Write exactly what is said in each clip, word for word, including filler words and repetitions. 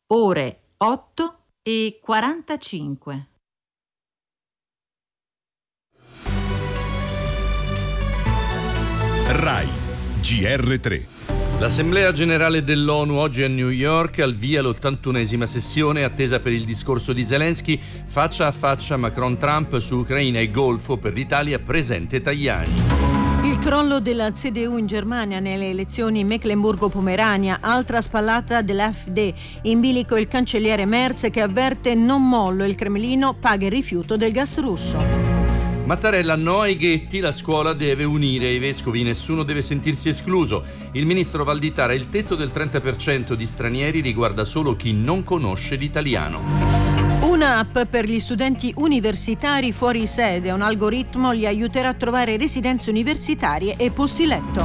ore otto e quarantacinque. Rai G R tre. L'Assemblea Generale dell'ONU oggi a New York, al via l'ottantunesima sessione attesa per il discorso di Zelensky, faccia a faccia Macron-Trump su Ucraina e Golfo, per l'Italia presente Tajani. Il crollo della C D U in Germania nelle elezioni in Meclemburgo-Pomerania, altra spallata dell'A F D, in bilico il cancelliere Merz che avverte non mollo, il Cremlino paga il rifiuto del gas russo. Mattarella no ai ghetti, la scuola deve unire i vescovi, nessuno deve sentirsi escluso. Il ministro Valditara, il tetto del trenta per cento di stranieri riguarda solo chi non conosce l'italiano. Un'app per gli studenti universitari fuori sede, un algoritmo li aiuterà a trovare residenze universitarie e posti letto.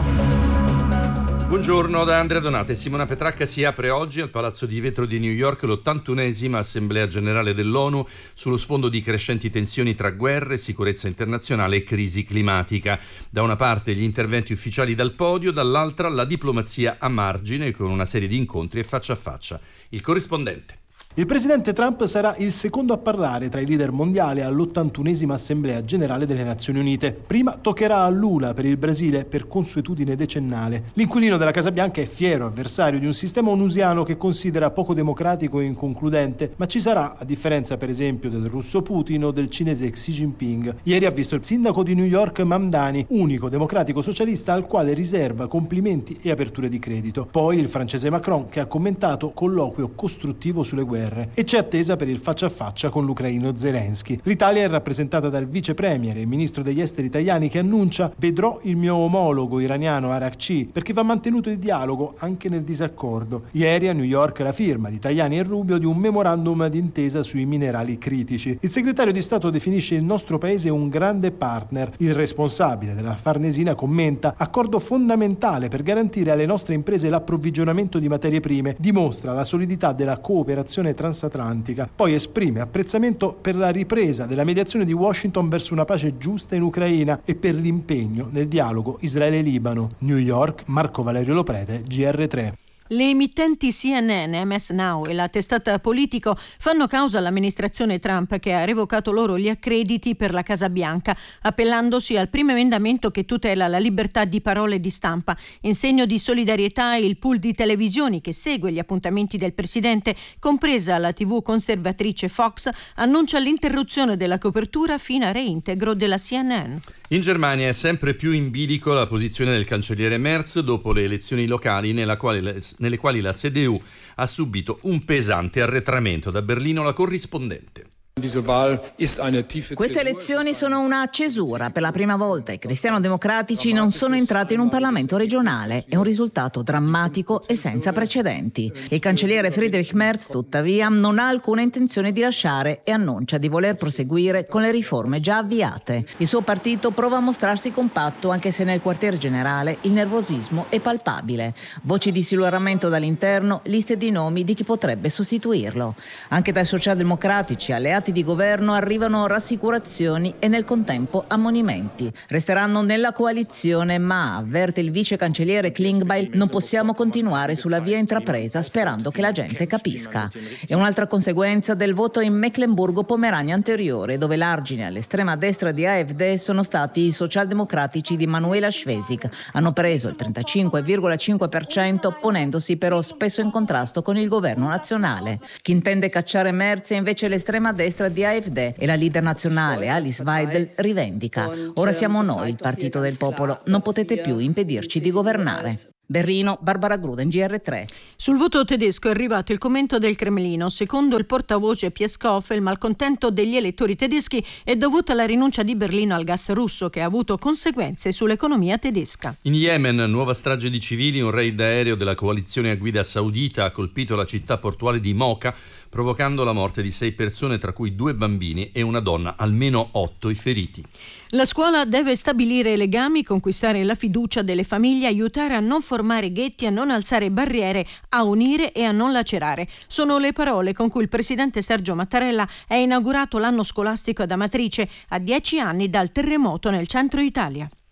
Buongiorno da Andrea Donata e Simona Petracca. Si apre oggi al Palazzo di Vetro di New York l'ottantunesima Assemblea Generale dell'ONU sullo sfondo di crescenti tensioni tra guerre, sicurezza internazionale e crisi climatica. Da una parte gli interventi ufficiali dal podio, dall'altra la diplomazia a margine con una serie di incontri e faccia a faccia. Il corrispondente. Il presidente Trump sarà il secondo a parlare tra i leader mondiali all'ottantunesima Assemblea Generale delle Nazioni Unite. Prima toccherà a Lula per il Brasile per consuetudine decennale. L'inquilino della Casa Bianca è fiero avversario di un sistema onusiano che considera poco democratico e inconcludente, ma ci sarà, a differenza per esempio del russo Putin o del cinese Xi Jinping. Ieri ha visto il sindaco di New York Mamdani, unico democratico socialista al quale riserva complimenti e aperture di credito. Poi il francese Macron, che ha commentato colloquio costruttivo sulle guerre. E c'è attesa per il faccia a faccia con l'ucraino Zelensky. L'Italia è rappresentata dal vice premier e ministro degli esteri Tajani, che annuncia: vedrò il mio omologo iraniano Arakci, perché va mantenuto il dialogo anche nel disaccordo. Ieri a New York la firma di Tajani e Rubio di un memorandum d'intesa sui minerali critici. Il segretario di Stato definisce il nostro paese un grande partner. Il responsabile della Farnesina commenta: accordo fondamentale per garantire alle nostre imprese l'approvvigionamento di materie prime, dimostra la solidità della cooperazione transatlantica. Poi esprime apprezzamento per la ripresa della mediazione di Washington verso una pace giusta in Ucraina e per l'impegno nel dialogo Israele-Libano. New York, Marco Valerio Loprete, G R tre. Le emittenti C N N, M S Now e la testata Politico fanno causa all'amministrazione Trump, che ha revocato loro gli accrediti per la Casa Bianca, appellandosi al primo emendamento che tutela la libertà di parola e di stampa. In segno di solidarietà, il pool di televisioni che segue gli appuntamenti del presidente, compresa la tivù conservatrice Fox, annuncia l'interruzione della copertura fino a reintegro della C N N. In Germania è sempre più in bilico la posizione del cancelliere Merz dopo le elezioni locali nella quale nelle quali la C D U ha subito un pesante arretramento. Da Berlino la corrispondente. Queste elezioni sono una cesura. Per la prima volta i cristiano-democratici non sono entrati in un Parlamento regionale. È un risultato drammatico e senza precedenti. Il cancelliere Friedrich Merz, tuttavia, non ha alcuna intenzione di lasciare e annuncia di voler proseguire con le riforme già avviate. Il suo partito prova a mostrarsi compatto, anche se nel quartier generale il nervosismo è palpabile. Voci di siluramento dall'interno, liste di nomi di chi potrebbe sostituirlo. Anche dai socialdemocratici alleati di governo arrivano rassicurazioni e nel contempo ammonimenti. Resteranno nella coalizione, ma, avverte il vice cancelliere Klingbeil, non possiamo continuare sulla via intrapresa sperando che la gente capisca. È un'altra conseguenza del voto in Meclemburgo-Pomerania anteriore, dove l'argine all'estrema destra di A F D sono stati i socialdemocratici di Manuela Schwesig. Hanno preso il trentacinque virgola cinque per cento, ponendosi però spesso in contrasto con il governo nazionale. Chi intende cacciare Merz è invece l'estrema destra di A F D e la leader nazionale Alice Weidel rivendica: ora siamo noi il partito del popolo, non potete più impedirci di governare. Berlino, Barbara Gruden, G R tre. Sul voto tedesco è arrivato il commento del Cremlino. Secondo il portavoce Peskov, il malcontento degli elettori tedeschi è dovuto alla rinuncia di Berlino al gas russo, che ha avuto conseguenze sull'economia tedesca. In Yemen, nuova strage di civili, un raid aereo della coalizione a guida saudita ha colpito la città portuale di Mocha, provocando la morte di sei persone, tra cui due bambini e una donna, almeno otto i feriti. La scuola deve stabilire legami, conquistare la fiducia delle famiglie, aiutare a non formare ghetti, a non alzare barriere, a unire e a non lacerare. Sono le parole con cui il presidente Sergio Mattarella ha inaugurato l'anno scolastico ad Amatrice, a dieci anni dal terremoto nel centro Italia.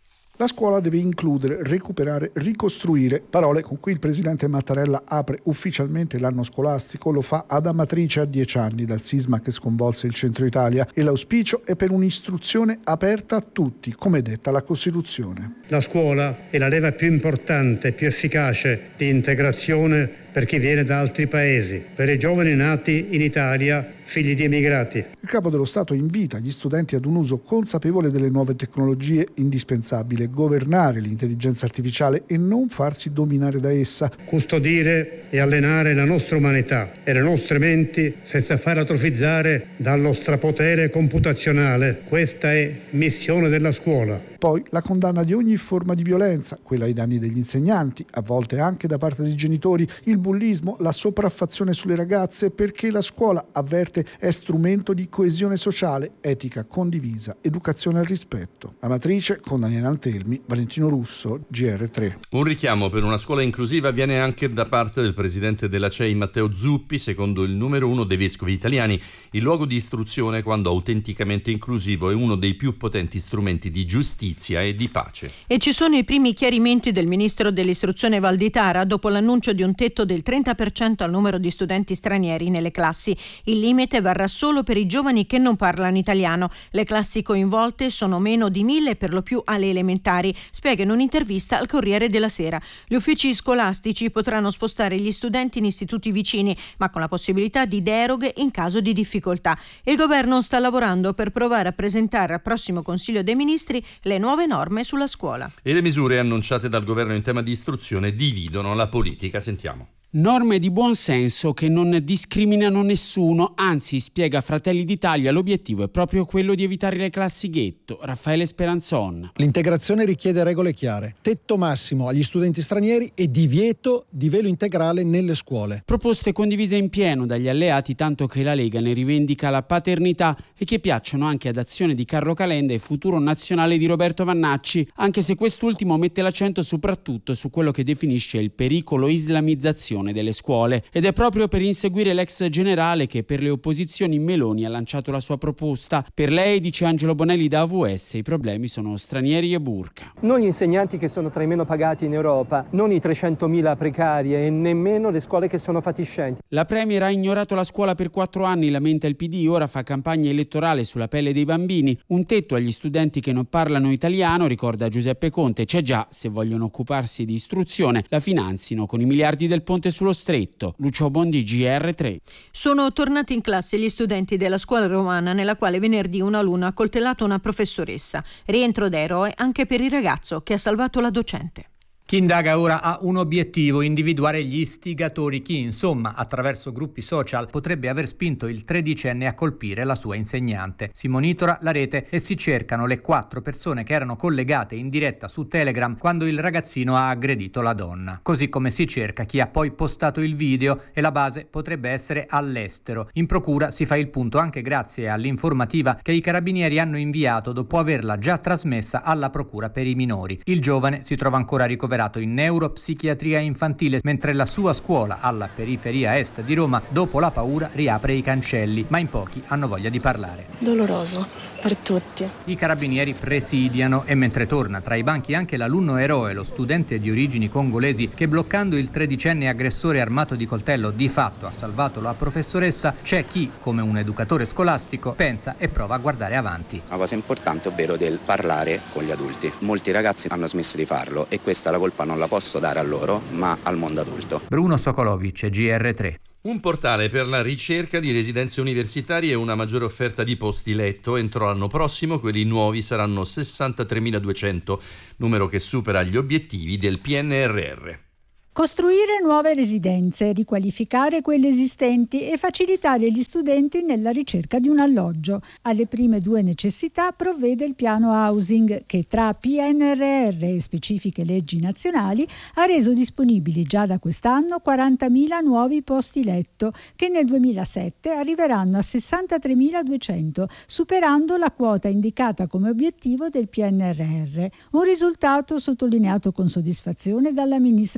La scuola deve includere, recuperare, ricostruire, parole con cui il presidente Mattarella apre ufficialmente l'anno scolastico. Lo fa ad Amatrice a dieci anni dal sisma che sconvolse il centro Italia, e l'auspicio è per un'istruzione aperta a tutti, come detta la Costituzione. La scuola è la leva più importante e più efficace di integrazione per chi viene da altri paesi, per i giovani nati in Italia, figli di emigrati. Il Capo dello Stato invita gli studenti ad un uso consapevole delle nuove tecnologie, indispensabile governare l'intelligenza artificiale e non farsi dominare da essa. Custodire e allenare la nostra umanità e le nostre menti senza far atrofizzare dallo strapotere computazionale. Questa è missione della scuola. Poi la condanna di ogni forma di violenza, quella ai danni degli insegnanti, a volte anche da parte dei genitori, il bullismo, la sopraffazione sulle ragazze, perché la scuola, avverte, è strumento di coesione sociale, etica condivisa, educazione al rispetto. Amatrice con Daniele Antelmi, Valentino Russo, G R tre. Un richiamo per una scuola inclusiva viene anche da parte del presidente della C E I Matteo Zuppi, secondo il numero uno dei vescovi italiani. Il luogo di istruzione, quando autenticamente inclusivo, è uno dei più potenti strumenti di giustizia e di pace. E ci sono i primi chiarimenti del ministro dell'istruzione Valditara dopo l'annuncio di un tetto del trenta per cento al numero di studenti stranieri nelle classi. Il limite varrà solo per i giovani che non parlano italiano. Le classi coinvolte sono meno di mille, per lo più alle elementari, spiega in un'intervista al Corriere della Sera. Gli uffici scolastici potranno spostare gli studenti in istituti vicini, ma con la possibilità di deroghe in caso di difficoltà. Il governo sta lavorando per provare a presentare al prossimo Consiglio dei Ministri le nuove norme sulla scuola. E le misure annunciate dal governo in tema di istruzione dividono la politica. Sentiamo. Norme di buon senso che non discriminano nessuno, anzi, spiega Fratelli d'Italia, l'obiettivo è proprio quello di evitare le classi ghetto. Raffaele Speranzon. L'integrazione richiede regole chiare, tetto massimo agli studenti stranieri e divieto di velo integrale nelle scuole. Proposte condivise in pieno dagli alleati, tanto che la Lega ne rivendica la paternità e che piacciono anche ad Azione di Carlo Calenda e Futuro Nazionale di Roberto Vannacci, anche se quest'ultimo mette l'accento soprattutto su quello che definisce il pericolo islamizzazione delle scuole, ed è proprio per inseguire l'ex generale che per le opposizioni Meloni ha lanciato la sua proposta. Per lei, dice Angelo Bonelli da A V S, i problemi sono stranieri e burka. Non gli insegnanti che sono tra i meno pagati in Europa, non i trecentomila precari e nemmeno le scuole che sono fatiscenti. La Premier ha ignorato la scuola per quattro anni, lamenta il P D, ora fa campagna elettorale sulla pelle dei bambini. Un tetto agli studenti che non parlano italiano, ricorda Giuseppe Conte, c'è già, se vogliono occuparsi di istruzione la finanzino con i miliardi del ponte sullo stretto. Lucio Bondi, G R tre. Sono tornati in classe gli studenti della scuola romana, nella quale venerdì un alunno ha accoltellato una professoressa. Rientro d'eroe anche per il ragazzo che ha salvato la docente. Chi indaga ora ha un obiettivo: individuare gli istigatori, chi insomma attraverso gruppi social potrebbe aver spinto il tredicenne a colpire la sua insegnante. Si monitora la rete e si cercano le quattro persone che erano collegate in diretta su Telegram quando il ragazzino ha aggredito la donna. Così come si cerca chi ha poi postato il video, e la base potrebbe essere all'estero. In procura si fa il punto anche grazie all'informativa che i carabinieri hanno inviato dopo averla già trasmessa alla procura per i minori. Il giovane si trova ancora ricoverato in neuropsichiatria infantile, mentre la sua scuola alla periferia est di Roma, dopo la paura, riapre i cancelli, ma in pochi hanno voglia di parlare. Doloroso per tutti. I carabinieri presidiano, e mentre torna tra i banchi anche l'alunno eroe, lo studente di origini congolesi che, bloccando il tredicenne aggressore armato di coltello, di fatto ha salvato la professoressa, c'è chi, come un educatore scolastico, pensa e prova a guardare avanti. Una cosa importante, ovvero del parlare con gli adulti. Molti ragazzi hanno smesso di farlo e questa la colpa non la posso dare a loro, ma al mondo adulto. Bruno Sokolovic, G R tre. Un portale per la ricerca di residenze universitarie e una maggiore offerta di posti letto. Entro l'anno prossimo quelli nuovi saranno sessantatremiladuecento, numero che supera gli obiettivi del P N R R. Costruire nuove residenze, riqualificare quelle esistenti e facilitare gli studenti nella ricerca di un alloggio. Alle prime due necessità provvede il piano housing che, tra P N R R e specifiche leggi nazionali, ha reso disponibili già da quest'anno quarantamila nuovi posti letto che nel duemilasette arriveranno a sessantatremiladuecento, superando la quota indicata come obiettivo del P N R R. Un risultato sottolineato con soddisfazione dalla ministra Bernini,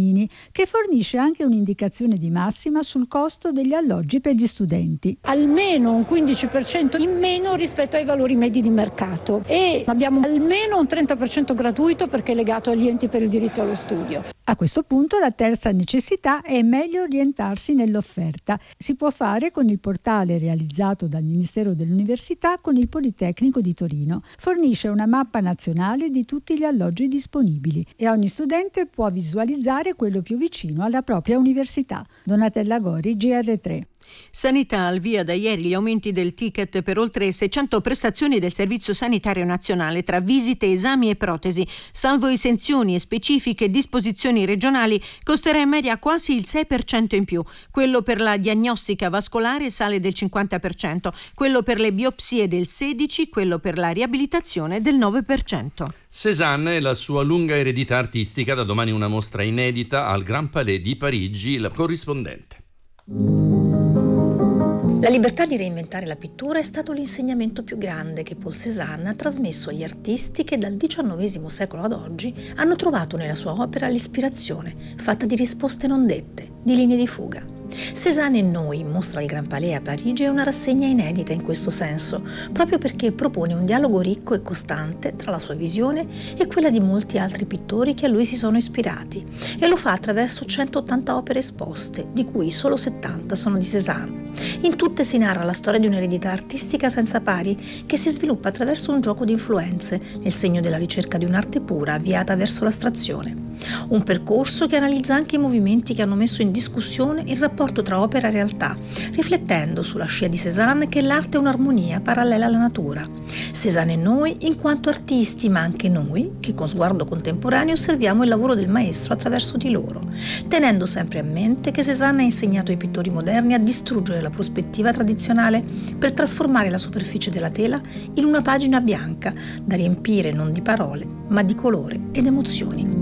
Bernini, che fornisce anche un'indicazione di massima sul costo degli alloggi per gli studenti. Almeno un quindici per cento in meno rispetto ai valori medi di mercato e abbiamo almeno un trenta per cento gratuito perché è legato agli enti per il diritto allo studio. A questo punto la terza necessità è meglio orientarsi nell'offerta. Si può fare con il portale realizzato dal Ministero dell'Università con il Politecnico di Torino. Fornisce una mappa nazionale di tutti gli alloggi disponibili e ogni studente può visualizzare quello più vicino alla propria università. Donatella Gori, G R tre. Sanità, al via da ieri gli aumenti del ticket per oltre seicento prestazioni del Servizio Sanitario Nazionale tra visite, esami e protesi. Salvo esenzioni e specifiche disposizioni regionali, costerà in media quasi il sei per cento in più. Quello per la diagnostica vascolare sale del cinquanta per cento, quello per le biopsie del sedici per cento, quello per la riabilitazione del nove per cento. Cézanne e la sua lunga eredità artistica, da domani una mostra inedita al Grand Palais di Parigi, la corrispondente. La libertà di reinventare la pittura è stato l'insegnamento più grande che Paul Cézanne ha trasmesso agli artisti che dal diciannovesimo secolo ad oggi hanno trovato nella sua opera l'ispirazione, fatta di risposte non dette, di linee di fuga. Cézanne e noi, mostra al Grand Palais a Parigi, è una rassegna inedita in questo senso, proprio perché propone un dialogo ricco e costante tra la sua visione e quella di molti altri pittori che a lui si sono ispirati, e lo fa attraverso centottanta opere esposte, di cui solo settanta sono di Cézanne. In tutte si narra la storia di un'eredità artistica senza pari che si sviluppa attraverso un gioco di influenze, nel segno della ricerca di un'arte pura avviata verso l'astrazione. Un percorso che analizza anche i movimenti che hanno messo in discussione il rapporto tra opera e realtà, riflettendo sulla scia di Cézanne che l'arte è un'armonia parallela alla natura. Cézanne e noi in quanto artisti, ma anche noi che con sguardo contemporaneo osserviamo il lavoro del maestro attraverso di loro, tenendo sempre a mente che Cézanne ha insegnato ai pittori moderni a distruggere la prospettiva tradizionale per trasformare la superficie della tela in una pagina bianca da riempire non di parole ma di colore ed emozioni.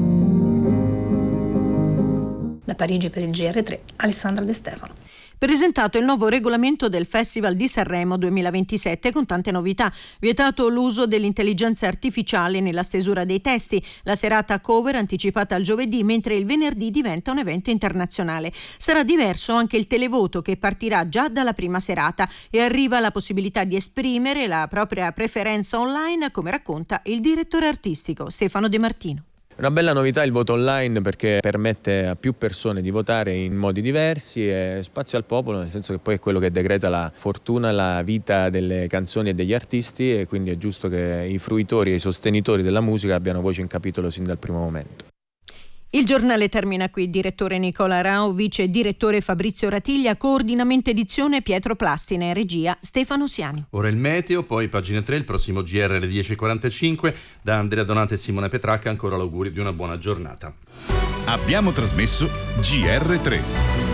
Da Parigi per il G R tre, Alessandra De Stefano. Presentato il nuovo regolamento del Festival di Sanremo duemilaventisette con tante novità. Vietato l'uso dell'intelligenza artificiale nella stesura dei testi. La serata cover anticipata al giovedì, mentre il venerdì diventa un evento internazionale. Sarà diverso anche il televoto, che partirà già dalla prima serata, e arriva la possibilità di esprimere la propria preferenza online, come racconta il direttore artistico Stefano De Martino. Una bella novità il voto online, perché permette a più persone di votare in modi diversi, e spazio al popolo, nel senso che poi è quello che decreta la fortuna, la vita delle canzoni e degli artisti, e quindi è giusto che i fruitori e i sostenitori della musica abbiano voce in capitolo sin dal primo momento. Il giornale termina qui. Direttore Nicola Rao, vice direttore Fabrizio Ratiglia, coordinamento edizione Pietro Plastine, regia Stefano Siani. Ora il meteo, poi pagina tre, il prossimo G R alle dieci e quarantacinque. Da Andrea Donate e Simone Petracca ancora l'augurio di una buona giornata. Abbiamo trasmesso G R tre.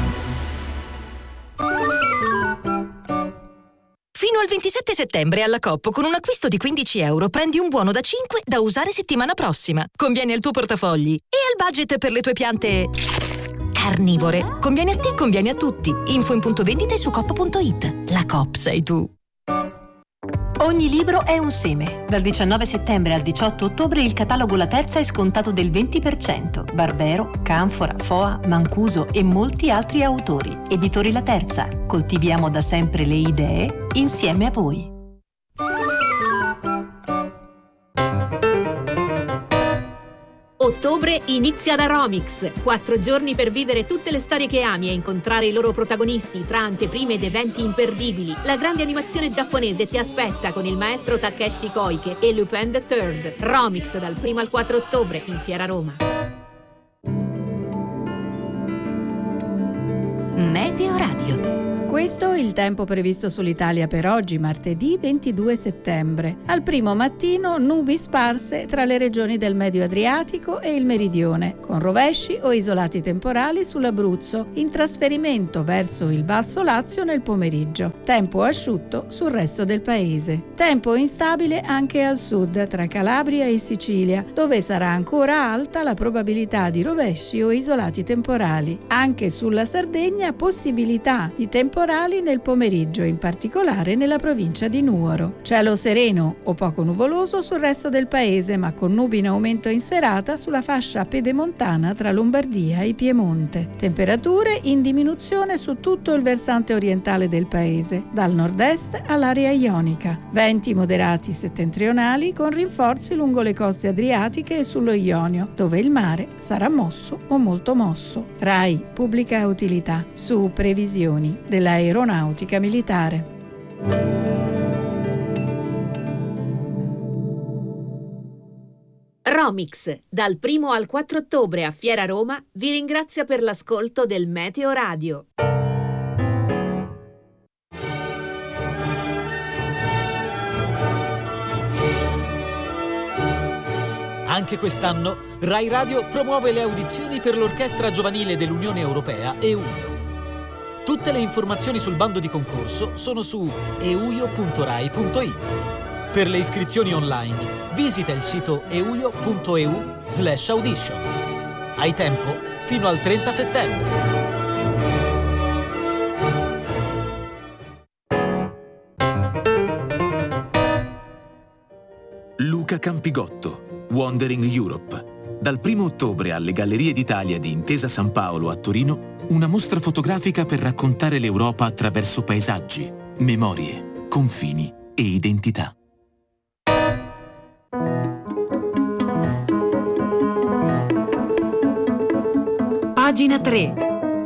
Fino al ventisette settembre alla Coop, con un acquisto di quindici euro prendi un buono da cinque da usare settimana prossima. Conviene al tuo portafogli e al budget per le tue piante carnivore. Conviene a te, conviene a tutti. Info in punto vendita e su coop punto it. La Coop sei tu. Ogni libro è un seme. Dal diciannove settembre al diciotto ottobre il catalogo La Terza è scontato del venti per cento. Barbero, Canfora, Foa, Mancuso e molti altri autori. Editori La Terza. Coltiviamo da sempre le idee insieme a voi. Ottobre inizia da Romix. Quattro giorni per vivere tutte le storie che ami e incontrare i loro protagonisti tra anteprime ed eventi imperdibili. La grande animazione giapponese ti aspetta con il maestro Takeshi Koike e Lupin the Third. Romix dal primo al quattro ottobre in Fiera Roma. Meteo Radio. Questo è il tempo previsto sull'Italia per oggi, martedì ventidue settembre. Al primo mattino nubi sparse tra le regioni del Medio Adriatico e il Meridione, con rovesci o isolati temporali sull'Abruzzo, in trasferimento verso il Basso Lazio nel pomeriggio. Tempo asciutto sul resto del paese. Tempo instabile anche al sud, tra Calabria e Sicilia, dove sarà ancora alta la probabilità di rovesci o isolati temporali. Anche sulla Sardegna possibilità di temporali temporali nel pomeriggio, in particolare nella provincia di Nuoro. Cielo sereno o poco nuvoloso sul resto del paese, ma con nubi in aumento in serata sulla fascia pedemontana tra Lombardia e Piemonte. Temperature in diminuzione su tutto il versante orientale del paese, dal nord-est all'area ionica. Venti moderati settentrionali con rinforzi lungo le coste adriatiche e sullo Ionio, dove il mare sarà mosso o molto mosso. RAI Pubblica Utilità, su previsioni dell'aeronautica militare. Romix, dal primo al quattro ottobre a Fiera Roma, vi ringrazia per l'ascolto del Meteo Radio. Anche quest'anno Rai Radio promuove le audizioni per l'Orchestra Giovanile dell'Unione Europea EUIO. Tutte le informazioni sul bando di concorso sono su euio punto rai punto it. Per le iscrizioni online visita il sito euio punto e u slash auditions. Hai tempo fino al trenta settembre. Luca Campigotto, Wandering Europe. Dal primo ottobre alle Gallerie d'Italia di Intesa San Paolo a Torino, una mostra fotografica per raccontare l'Europa attraverso paesaggi, memorie, confini e identità. Pagina tre.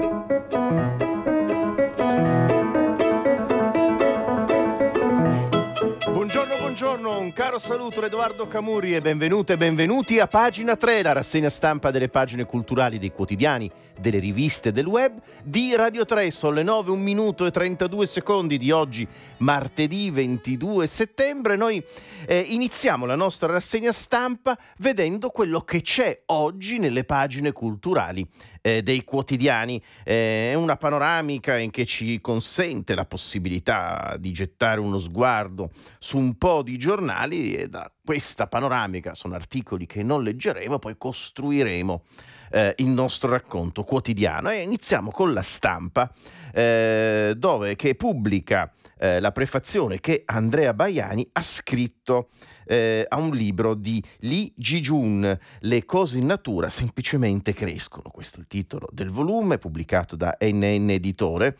Buongiorno, un caro saluto da Edoardo Camurri e benvenute e benvenuti a Pagina tre, la rassegna stampa delle pagine culturali dei quotidiani, delle riviste del web di Radio tre. Sono le nove, un minuto e trentadue secondi di oggi, martedì ventidue settembre. Noi eh, iniziamo la nostra rassegna stampa vedendo quello che c'è oggi nelle pagine culturali eh, dei quotidiani. È eh, una panoramica in che ci consente la possibilità di gettare uno sguardo su un po' di giornali e da questa panoramica, sono articoli che non leggeremo, poi costruiremo eh, il nostro racconto quotidiano. E iniziamo con La Stampa, eh, dove che pubblica eh, la prefazione che Andrea Baiani ha scritto eh, a un libro di Lee Ji-jun, Le cose in natura semplicemente crescono. Questo è il titolo del volume, pubblicato da N N Editore.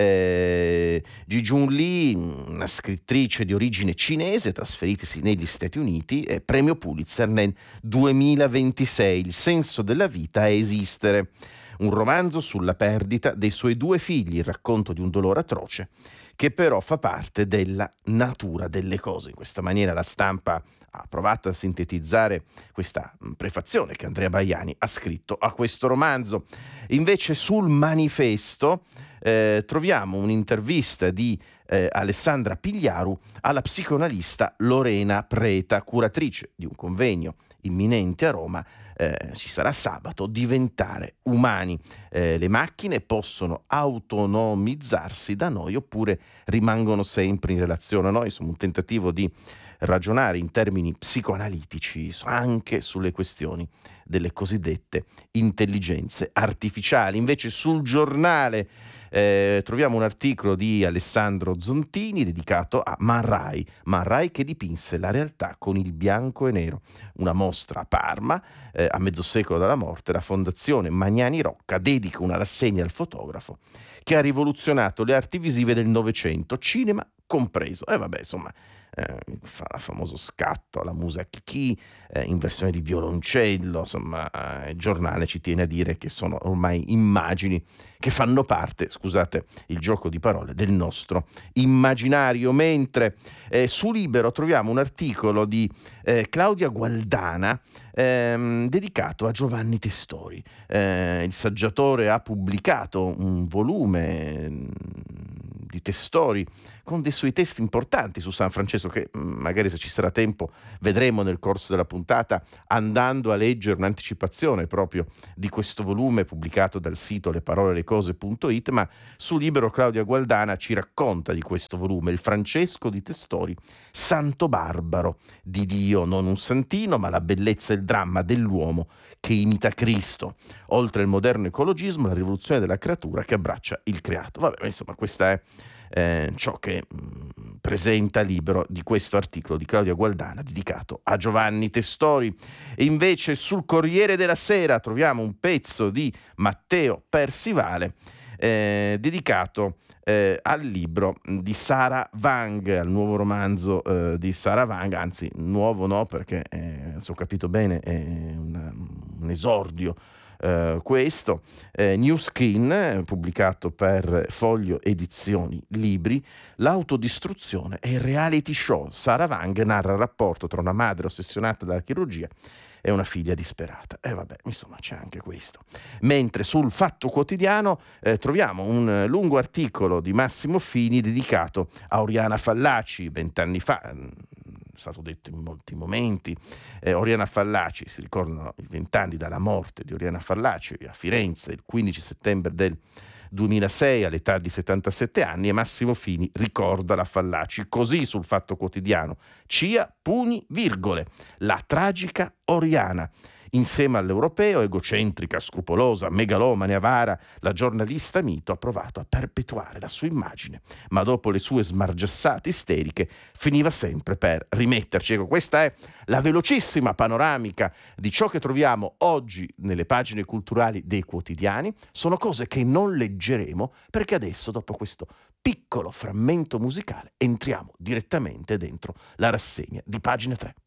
eh, Ji-jun Lee, una scrittrice di origine cinese trasferitasi negli Stati Uniti, eh, premio Pulitzer nel duemilaventisei. Il senso della vita è esistere, un romanzo sulla perdita dei suoi due figli, il racconto di un dolore atroce che però fa parte della natura delle cose. In questa maniera La Stampa ha provato a sintetizzare questa prefazione che Andrea Baiani ha scritto a questo romanzo. Invece sul Manifesto eh, troviamo un'intervista di eh, Alessandra Pigliaru alla psicoanalista Lorena Preta, curatrice di un convegno imminente a Roma. Eh, ci sarà sabato, Diventare umani. Eh, le macchine possono autonomizzarsi da noi oppure rimangono sempre in relazione a noi. Insomma, un tentativo di ragionare in termini psicoanalitici anche sulle questioni delle cosiddette intelligenze artificiali. Invece sul Giornale eh, troviamo un articolo di Alessandro Zontini dedicato a Man Ray, Man Ray che dipinse la realtà con il bianco e nero. Una mostra a Parma, eh, a mezzo secolo dalla morte, la Fondazione Magnani Rocca dedica una rassegna al fotografo che ha rivoluzionato le arti visive del Novecento, cinema compreso. E eh, vabbè, insomma, eh, fa il famoso scatto alla Musa Chicchi eh, in versione di violoncello. Insomma, eh, il giornale ci tiene a dire che sono ormai immagini che fanno parte, scusate il gioco di parole, del nostro immaginario. Mentre eh, su Libero troviamo un articolo di eh, Claudia Gualdana ehm, dedicato a Giovanni Testori. Eh, il saggiatore ha pubblicato un volume di Testori con dei suoi testi importanti su San Francesco che magari, se ci sarà tempo, vedremo nel corso della puntata, andando a leggere un'anticipazione proprio di questo volume pubblicato dal sito leparolellecose punto it, ma su Libero Claudia Gualdana ci racconta di questo volume, il Francesco di Testori, Santo Barbaro, di Dio, non un santino, ma la bellezza e il dramma dell'uomo che imita Cristo, oltre il moderno ecologismo, la rivoluzione della creatura che abbraccia il creato. Vabbè, insomma, questa è eh, ciò che mh, presenta Libero di questo articolo di Claudia Gualdana dedicato a Giovanni Testori. E invece sul Corriere della Sera troviamo un pezzo di Matteo Persivale eh, dedicato eh, al libro di Sara Wang, al nuovo romanzo eh, di Sara Wang, anzi nuovo no, perché eh, se ho capito bene è una, un esordio Uh, questo eh, New Skin, eh, pubblicato per Foglio Edizioni Libri, l'autodistruzione e il reality show. Sara Wang narra il rapporto tra una madre ossessionata dalla chirurgia e una figlia disperata. E eh, vabbè, insomma, c'è anche questo. Mentre sul Fatto Quotidiano eh, troviamo un lungo articolo di Massimo Fini dedicato a Oriana Fallaci, vent'anni fa. È stato detto in molti momenti. eh, Oriana Fallaci, si ricordano i vent'anni dalla morte di Oriana Fallaci a Firenze il quindici settembre del duemilasei all'età di settantasette anni, e Massimo Fini ricorda la Fallaci così sul Fatto Quotidiano: Cia, pugni, virgole, la tragica Oriana. Insieme all'europeo, egocentrica, scrupolosa, megalomane, avara, la giornalista mito ha provato a perpetuare la sua immagine, ma dopo le sue smargiassate isteriche finiva sempre per rimetterci. Ecco, questa è la velocissima panoramica di ciò che troviamo oggi nelle pagine culturali dei quotidiani. Sono cose che non leggeremo perché adesso, dopo questo piccolo frammento musicale, entriamo direttamente dentro la rassegna di Pagina tre.